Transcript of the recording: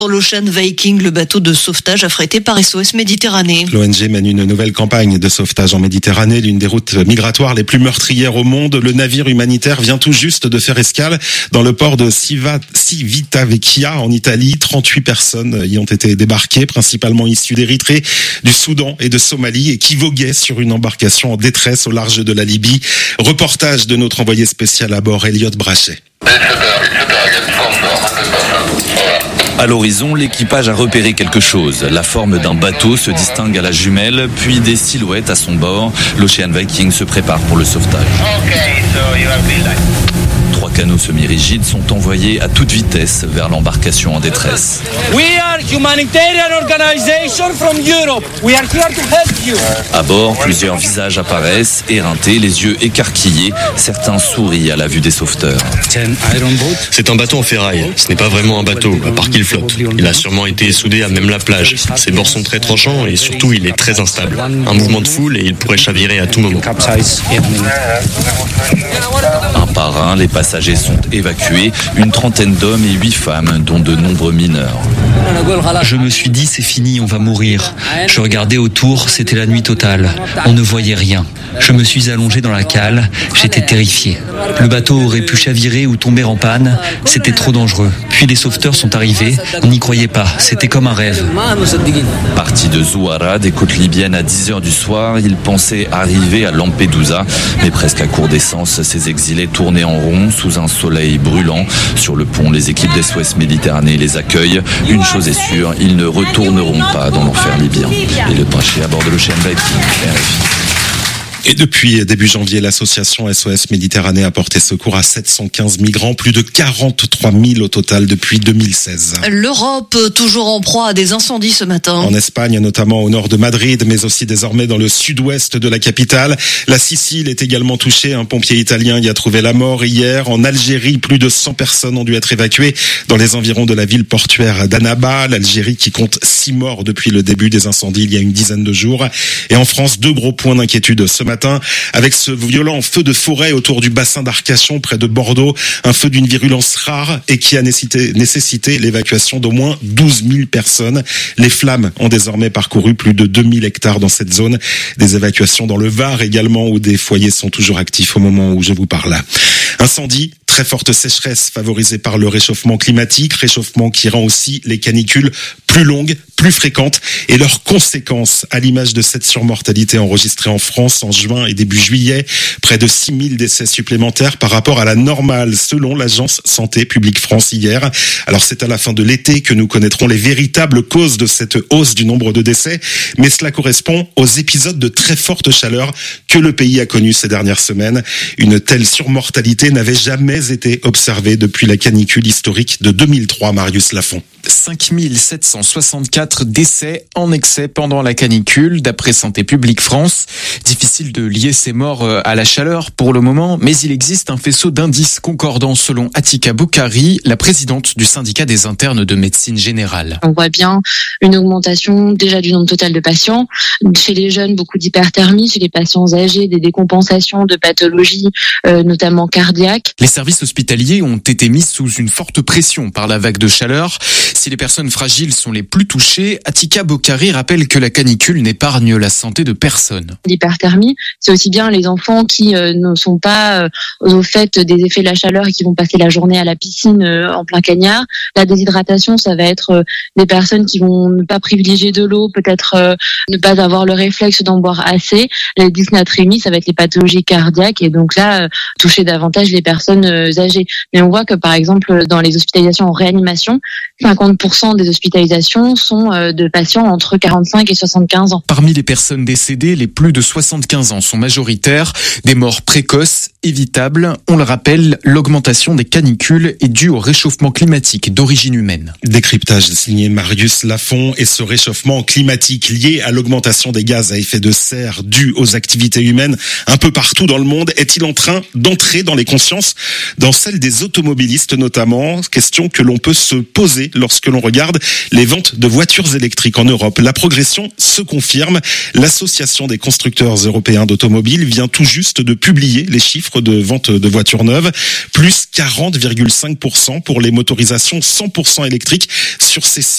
L'Ocean Viking, le bateau de sauvetage affrété par SOS Méditerranée. L'ONG mène une nouvelle campagne de sauvetage en Méditerranée, l'une des routes migratoires les plus meurtrières au monde. Le navire humanitaire vient tout juste de faire escale dans le port de Civitavecchia en Italie. 38 personnes y ont été débarquées, principalement issues d'Érythrée, du Soudan et de Somalie, et qui voguaient sur une embarcation en détresse au large de la Libye. Reportage de notre envoyé spécial à bord, Elliot Brachet. À l'horizon, l'équipage a repéré quelque chose. La forme d'un bateau se distingue à la jumelle, puis des silhouettes à son bord. L'Ocean Viking se prépare pour le sauvetage. 3 canots semi-rigides sont envoyés à toute vitesse vers l'embarcation en détresse. We are humanitarian organization from Europe. We are here to help you. À bord, plusieurs visages apparaissent, éreintés, les yeux écarquillés. Certains sourient à la vue des sauveteurs. C'est un bateau en ferraille. Ce n'est pas vraiment un bateau, à part qu'il flotte. Il a sûrement été soudé à même la plage. Ses bords sont très tranchants et surtout, il est très instable. Un mouvement de foule et il pourrait chavirer à tout moment. Un par un, les passagers sont évacués. Une trentaine d'hommes et 8 femmes, dont de nombreux mineurs. Je me suis dit, c'est fini, on va mourir. Je regardais autour, c'était la nuit totale. On ne voyait rien. Je me suis allongé dans la cale, j'étais terrifié. Le bateau aurait pu chavirer ou tomber en panne, c'était trop dangereux. Puis les sauveteurs sont arrivés, on n'y croyait pas, c'était comme un rêve. Parti de Zouara, des côtes libyennes à 10h du soir, ils pensaient arriver à Lampedusa, mais presque à court d'essence, ces exilés tournaient en rond sous un soleil brûlant. Sur le pont, les équipes d'SOS Méditerranée les accueillent. Une chose est sûre, ils ne retourneront pas dans l'enfer libyen. Et le Brachet à bord de l'Ocean Viking, RFI. Et depuis début janvier, l'association SOS Méditerranée a porté secours à 715 migrants, plus de 43 000 au total depuis 2016. L'Europe, toujours en proie à des incendies ce matin. En Espagne, notamment au nord de Madrid, mais aussi désormais dans le sud-ouest de la capitale. La Sicile est également touchée. Un pompier italien y a trouvé la mort hier. En Algérie, plus de 100 personnes ont dû être évacuées dans les environs de la ville portuaire d'Annaba. L'Algérie qui compte 6 morts depuis le début des incendies il y a une dizaine de jours. Et en France, 2 gros points d'inquiétude ce matin avec ce violent feu de forêt autour du bassin d'Arcachon près de Bordeaux, un feu d'une virulence rare et qui a nécessité l'évacuation d'au moins 12 000 personnes. Les flammes ont désormais parcouru plus de 2000 hectares dans cette zone. Des évacuations dans le Var également où des foyers sont toujours actifs au moment où je vous parle. Incendie, très forte sécheresse favorisée par le réchauffement climatique, réchauffement qui rend aussi les canicules plus longues, plus fréquentes et leurs conséquences à l'image de cette surmortalité enregistrée en France en juin et début juillet, près de 6 000 décès supplémentaires par rapport à la normale selon l'agence Santé publique France hier. Alors c'est à la fin de l'été que nous connaîtrons les véritables causes de cette hausse du nombre de décès, mais cela correspond aux épisodes de très forte chaleur que le pays a connus ces dernières semaines. Une telle surmortalité n'avait jamais été observée depuis la canicule historique de 2003, Marius Lafont. 5764 décès en excès pendant la canicule, d'après Santé publique France. Difficile de lier ces morts à la chaleur pour le moment, mais il existe un faisceau d'indices concordants selon Atika Boukari, la présidente du syndicat des internes de médecine générale. On voit bien une augmentation déjà du nombre total de patients. Chez les jeunes, beaucoup d'hyperthermie. Chez les patients âgés, des décompensations de pathologies, notamment cardiaques. Les services hospitaliers ont été mis sous une forte pression par la vague de chaleur. Si les personnes fragiles sont les plus touchées, Atika Boukari rappelle que la canicule n'épargne la santé de personne. L'hyperthermie, c'est aussi bien les enfants qui ne sont pas au fait des effets de la chaleur et qui vont passer la journée à la piscine en plein cagnard. La déshydratation, ça va être des personnes qui vont ne pas privilégier de l'eau, peut-être ne pas avoir le réflexe d'en boire assez. La dysnatrémie, ça va être les pathologies cardiaques et donc là, toucher davantage les personnes âgées. Mais on voit que par exemple, dans les hospitalisations en réanimation, 50% des hospitalisations sont de patients entre 45 et 75 ans. Parmi les personnes décédées, les plus de 75 ans sont majoritaires. Des morts précoces, évitables. On le rappelle, l'augmentation des canicules est due au réchauffement climatique d'origine humaine. Décryptage signé Marius Lafont. Et ce réchauffement climatique lié à l'augmentation des gaz à effet de serre dû aux activités humaines un peu partout dans le monde est-il en train d'entrer dans les consciences, dans celles des automobilistes notamment? Question que l'on peut se poser lorsque l'on regarde les ventes de voitures électriques en Europe. La progression se confirme. L'association des constructeurs européens d'automobiles vient tout juste de publier les chiffres de vente de voitures neuves, plus 40,5% pour les motorisations 100% électriques sur ces